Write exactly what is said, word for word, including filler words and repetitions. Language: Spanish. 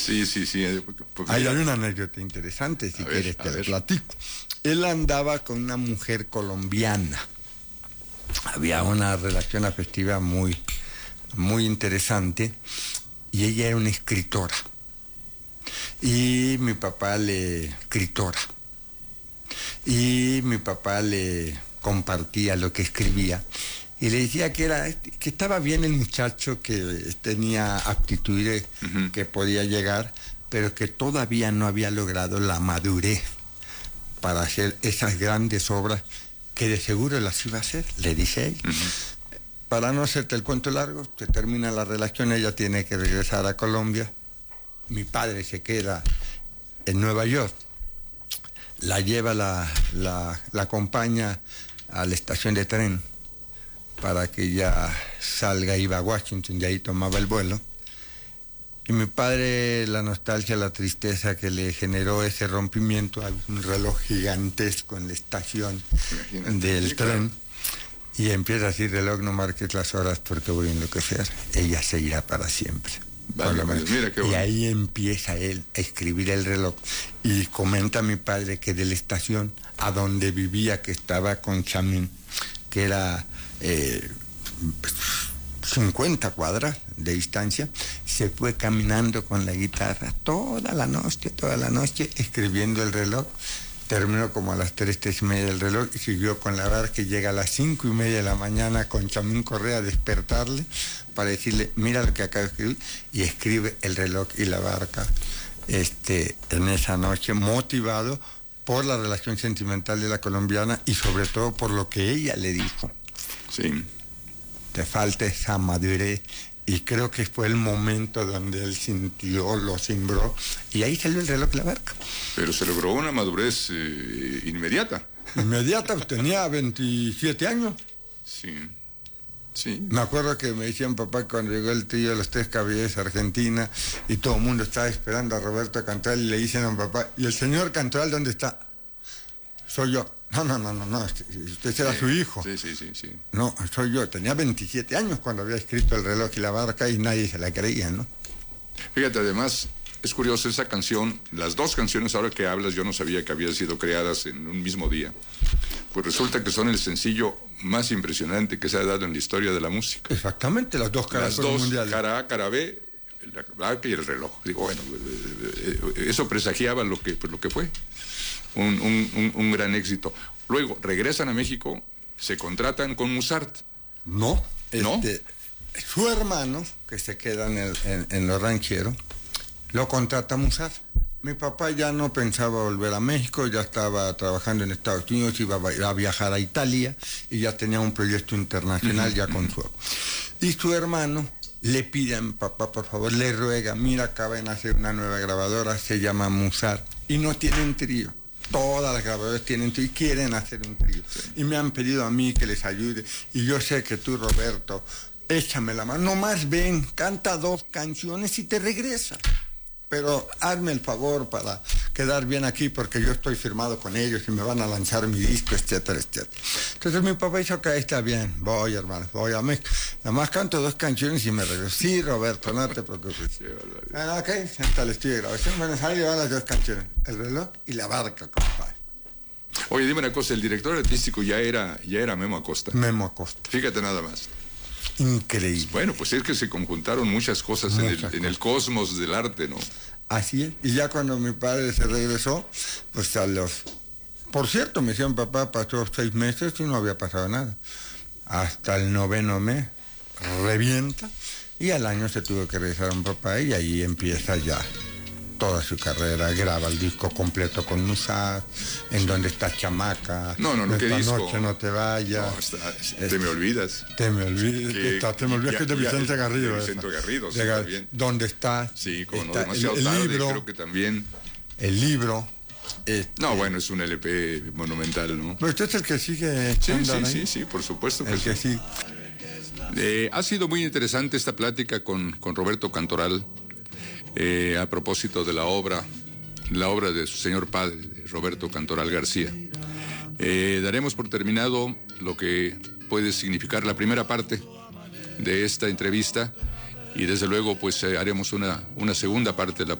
Sí, sí, sí. Porque, porque Ahí ya... hay una anécdota interesante, si a quieres ver, te a la ver. platico. Él andaba con una mujer colombiana. Había una relación afectiva muy, muy interesante y ella era una escritora. Y mi papá le... escritora. Y mi papá le compartía lo que escribía. Y le decía que era que estaba bien el muchacho, que tenía aptitudes, uh-huh. que podía llegar, pero que todavía no había logrado la madurez para hacer esas grandes obras que de seguro las iba a hacer, le dice él. Uh-huh. Para no hacerte el cuento largo, se termina la relación, ella tiene que regresar a Colombia, mi padre se queda en Nueva York, la lleva, la, la, la acompaña a la estación de tren para que ella salga, iba a Washington, de ahí tomaba el vuelo. Y mi padre, la nostalgia, la tristeza que le generó ese rompimiento, hay un reloj gigantesco en la estación del sí, tren, claro. Y empieza así: reloj, no marques las horas porque voy a enloquecer, ella se irá para siempre. Vale, vale, mira qué bueno. Y ahí empieza él a escribir el reloj, y comenta mi padre que de la estación a donde vivía, que estaba con Chamín, que era eh, cincuenta cuadras de distancia, se fue caminando con la guitarra toda la noche, toda la noche, escribiendo el reloj. Terminó como a las tres, tres y media del reloj, y siguió con la barca, y llega a las cinco y media de la mañana con Chamín Correa a despertarle para decirle: mira lo que acabo de escribir, y escribe el reloj y la barca este, en esa noche, motivado por la relación sentimental de la colombiana y sobre todo por lo que ella le dijo. Sí. Te falta esa madurez. Y creo que fue el momento donde él sintió, lo cimbró, y ahí salió el reloj y la barca. Pero se logró una madurez eh, inmediata. Inmediata, tenía veintisiete años. Sí, sí. Me acuerdo que me decían, papá, cuando llegó el trío de los Tres Caballeros Argentina, y todo el mundo estaba esperando a Roberto Cantoral, y le dicen a mi papá: ¿y el señor Cantoral dónde está? Soy yo. No, no, no, no, no, usted será sí, su hijo. Sí, sí, sí, sí. No, soy yo. Tenía veintisiete años cuando había escrito el reloj y la barca, y nadie se la creía, ¿no? Fíjate, además, es curioso esa canción, las dos canciones ahora que hablas, yo no sabía que habían sido creadas en un mismo día. Pues resulta que son el sencillo más impresionante que se ha dado en la historia de la música. Exactamente, las dos caras Las dos, mundiales. cara A, cara B, la barca y el reloj. Digo, bueno, eso presagiaba lo que, pues, lo que fue. Un, un, un, un gran éxito. Luego regresan a México, se contratan con Musart. No, ¿No? Este, su hermano, que se queda en, el, en, en los rancheros, lo contrata Musart. Mi papá ya no pensaba volver a México, ya estaba trabajando en Estados Unidos, iba a, a viajar a Italia, y ya tenía un proyecto internacional, uh-huh, ya con su... Y su hermano le pide a mi papá, por favor, le ruega: mira, acaban de hacer una nueva grabadora, se llama Musart, y no tienen trío. Todas las grabadoras tienen trío y quieren hacer un trío. Sí. Y me han pedido a mí que les ayude. Y yo sé que tú, Roberto, échame la mano. Nomás ven, canta dos canciones y te regresa. Pero hazme el favor para quedar bien aquí, porque yo estoy firmado con ellos y me van a lanzar mi disco, etcétera, etcétera. Entonces mi papá dijo: ok, está bien, voy, hermano, voy a México. Además canto dos canciones y me regreso. Sí, Roberto, no te preocupes. Ah, ok, hasta el estudio de grabación. Bueno, ahí van las dos canciones: el reloj y la barca, compadre. Oye, dime una cosa, el director artístico ya era, ya era Memo Acosta. Memo Acosta. Fíjate nada más. Increíble. Bueno, pues es que se conjuntaron muchas cosas, muchas en, el, cosas. en el cosmos del arte, ¿no? Así es. Y ya cuando mi padre se regresó, pues a los... Por cierto, me decían: papá, pasó seis meses y no había pasado nada. Hasta el noveno mes, revienta, y al año se tuvo que regresar a mi papá, y ahí empieza ya toda su carrera. Graba el disco completo con Musart, En donde está Chamaca, no, no, no, Esta ¿qué disco? Noche no te vayas, no, está, es, te me olvidas te me olvidas que, está, te me olvidas ya, que es de Vicente ya, Garrido, de Vicente Garrido, sí, de, bien. ¿Dónde está? Sí, como está, no, demasiado el, el tarde, libro, creo que también el libro. Este, no, bueno, es un L P monumental, ¿no? Pero usted es el que sigue. Sí, sí, ahí. sí, sí, por supuesto que el que sí. sí. Eh, ha sido muy interesante esta plática con, con Roberto Cantoral, eh, a propósito de la obra, la obra de su señor padre, de Roberto Cantoral García. Eh, daremos por terminado lo que puede significar la primera parte de esta entrevista, y desde luego pues eh, haremos una, una segunda parte la